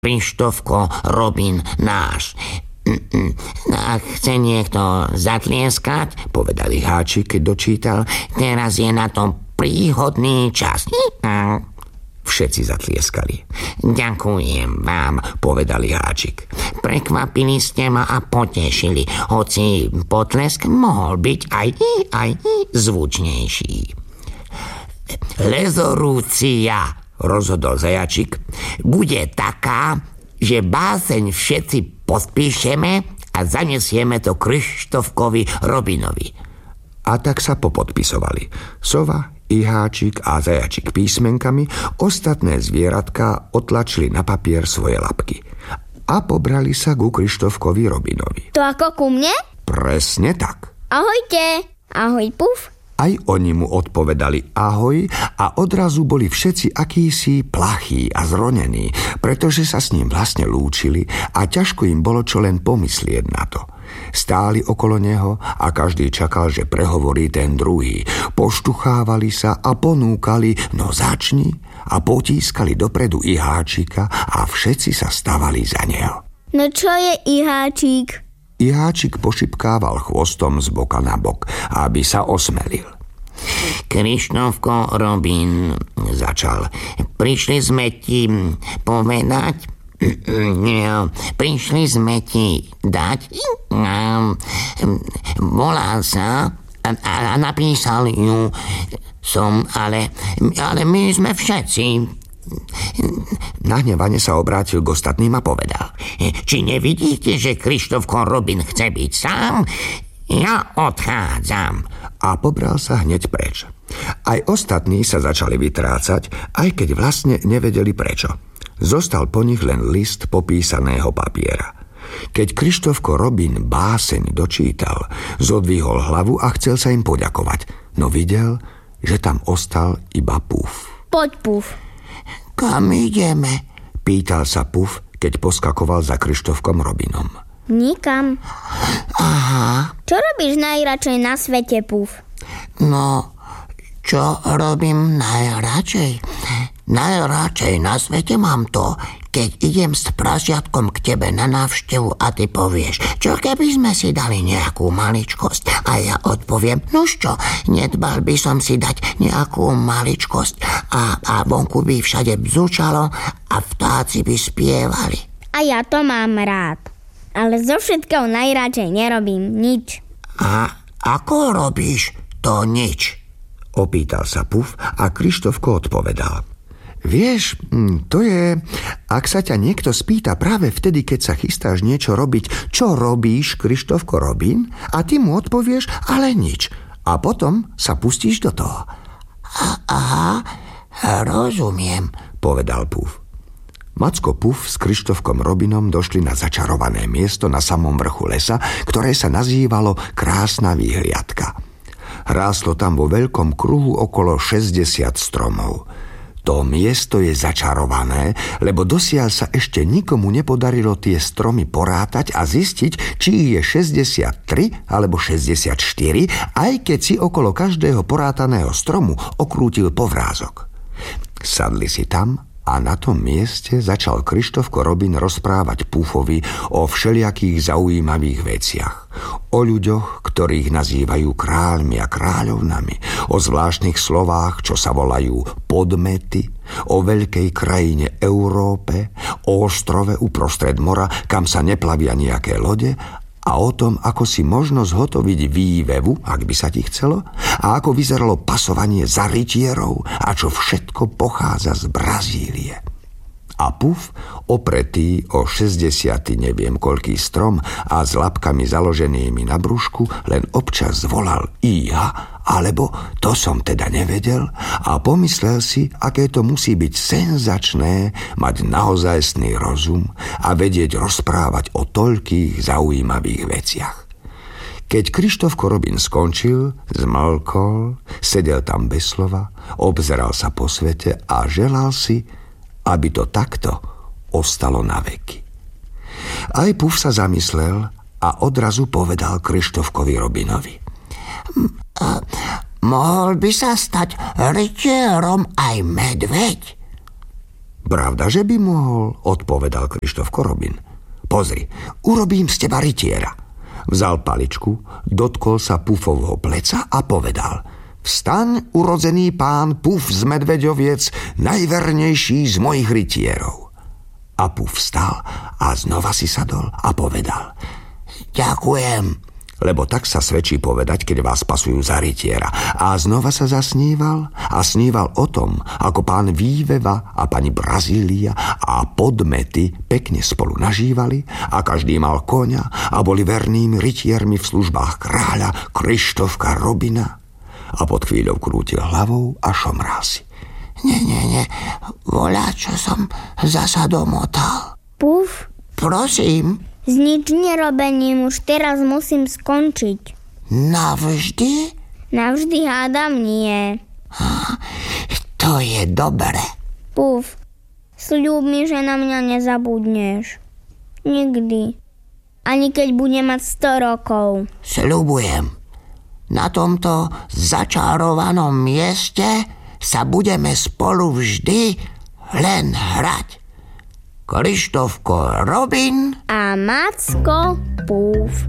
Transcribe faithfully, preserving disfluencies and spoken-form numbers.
Krištofko Robin náš. Ak chce niekto zatlieskať, povedali Háčik, keď dočítal, teraz je na tom príhodný čas. Všetci zatlieskali. Ďakujem vám, povedali Háčik. Prekvapili ste ma a potešili, hoci potlesk mohol byť aj, aj zvučnejší. Rezolúcia, rozhodol Zajačik, bude taká, že báseň všetci podpíšeme a zanesieme to Krištofkovi Robinovi. A tak sa popodpisovali. Sova, i Háčik a Zajačik písmenkami, ostatné zvieratka otlačili na papier svoje labky a pobrali sa ku Krištofkovi Robinovi. To ako ku mne? Presne tak. Ahojte. Ahoj, Puf. Aj oni mu odpovedali ahoj a odrazu boli všetci akýsi plachí a zronení, pretože sa s ním vlastne lúčili a ťažko im bolo čo len pomyslieť na to. Stáli okolo neho a každý čakal, že prehovorí ten druhý. Poštuchávali sa a ponúkali, no začni, a potískali dopredu i Háčika a všetci sa stavali za neho. No čo je i Háčik? I Háčik pošipkával chvostom z boka na bok, aby sa osmelil. Krištofko Robin, začal, prišli sme ti povedať, prišli sme ti dať, volal sa a napísal ju som, ale, ale my sme všetci. Nahnevane sa obrátil k ostatným a povedal, či nevidíte, že Krištofko Robin chce byť sám? Ja odchádzam. A pobral sa hneď preč. Aj ostatní sa začali vytrácať, aj keď vlastne nevedeli prečo. Zostal po nich len list popísaného papiera. Keď Krištofko Robin báseň dočítal, zodvihol hlavu a chcel sa im poďakovať, no videl, že tam ostal iba Puf. Poď, Puf. Kam ideme? Pýtal sa Puf, keď poskakoval za Krištofkom Robinom. Nikam. Aha. Čo robíš najradšej na svete, Puf? No, čo robím najradšej? Najradšej na svete mám to, keď idem s prasiatkom k tebe na návštevu a ty povieš, čo keby sme si dali nejakú maličkosť? A ja odpoviem, nož čo, nedbal by som si dať nejakú maličkosť a, a vonku by všade bzučalo a vtáci by spievali. A ja to mám rád. Ale zo všetkého najradšej nerobím nič. A ako robíš to nič? Opýtal sa Puf a Krištofko odpovedal. Vieš, to je, ak sa ťa niekto spýta práve vtedy, keď sa chystáš niečo robiť, čo robíš, Krištofko Robin? A ty mu odpovieš, ale nič. A potom sa pustíš do toho. Aha, rozumiem, povedal Puf. Macko Puf s Krištofkom Robinom došli na začarované miesto na samom vrchu lesa, ktoré sa nazývalo Krásna výhliadka. Ráslo tam vo veľkom kruhu okolo šesťdesiat stromov. To miesto je začarované, lebo dosiaľ sa ešte nikomu nepodarilo tie stromy porátať a zistiť, či je šesťdesiattri alebo šesťdesiatštyri, aj keď si okolo každého porátaného stromu okrútil povrázok. Sadli si tam a na tom mieste začal Krištofko Robin rozprávať Pufovi o všelijakých zaujímavých veciach. O ľuďoch, ktorých nazývajú kráľmi a kráľovnami, o zvláštnych slovách, čo sa volajú podmety, o veľkej krajine Európe, o ostrove uprostred mora, kam sa neplavia nejaké lode, a o tom, ako si možno zhotoviť vývevu, ak by sa ti chcelo, a ako vyzeralo pasovanie za rytierov a čo všetko pochádza z Brazílie. A Puf, opretý o šesťdesiaty neviem koľký strom a s labkami založenými na brúšku, len občas zvolal íha, alebo to som teda nevedel, a pomyslel si, aké to musí byť senzačné mať naozajstný rozum a vedieť rozprávať o toľkých zaujímavých veciach. Keď Krištofko Robin skončil, zmlkol, sedel tam bez slova, obzeral sa po svete a želal si, aby to takto ostalo na veky. Aj Puf sa zamyslel a odrazu povedal Krištofkovi Robinovi. Mohol by sa stať rytierom aj medveď? Pravda, že by mohol, odpovedal Krištofko Robin. Pozri, urobím z teba rytiera. Vzal paličku, dotkol sa Pufovho pleca a povedal: Vstaň, urodzený pán Puf z Medveďoviec, najvernejší z mojich rytierov. A Puf vstal a znova si sadol a povedal: Ďakujem. Lebo tak sa svedčí povedať, keď vás pasujú za rytiera. A znova sa zasníval a sníval o tom, ako pán Výveva a pani Brazília a Podmety pekne spolu nažívali a každý mal koňa a boli vernými rytiermi v službách kráľa Krištofka Robina. A pod chvíľou krútil hlavou a šomral si. Nie, nie, nie, voľa, čo som zasa domotal. Puf? Prosím? S nič nerobením už teraz musím skončiť. Navždy? Navždy hádam nie. To je dobre. Puf, sľub mi, že na mňa nezabudneš. Nikdy. Ani keď budem mať sto rokov. Sľubujem. Na tomto začarovanom mieste sa budeme spolu vždy len hrať. Krištofko Robin a Macko Puf.